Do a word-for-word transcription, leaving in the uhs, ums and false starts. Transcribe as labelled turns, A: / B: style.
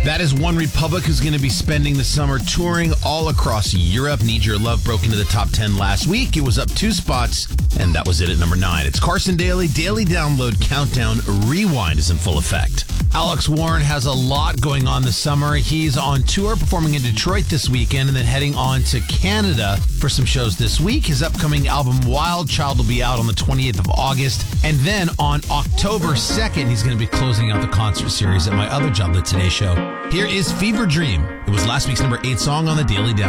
A: That is One Republic, who's going to be spending the summer touring all across Europe. Need Your Love broke into the top ten last week. It was up two spots, and that was it at number nine. It's Carson Daly. Daily Download Countdown Rewind is in full effect. Alex Warren has a lot going on this summer. He's on tour, performing in Detroit this weekend, and then heading on to Canada for some shows this week. His upcoming album, Wild Child, will be out on the twenty-eighth of August. And then on October second, he's going to be closing out the concert series at my other job, The Today Show. Here is Fever Dream. It was last week's number eight song on the Daily Download.